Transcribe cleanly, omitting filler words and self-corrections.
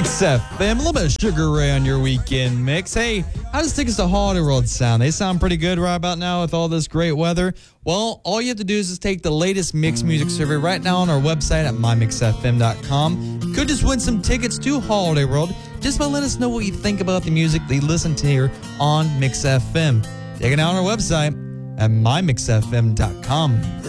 Mix FM, a little bit of Sugar Ray on your weekend mix. Hey, how does tickets to Holiday World sound? They sound pretty good right about now with all this great weather. Well, all you have to do is just take the latest mix music survey right now on our website at mymixfm.com. You could just win some tickets to Holiday World just by letting us know what you think about the music that you listen to here on Mix FM. Check it out on our website at mymixfm.com.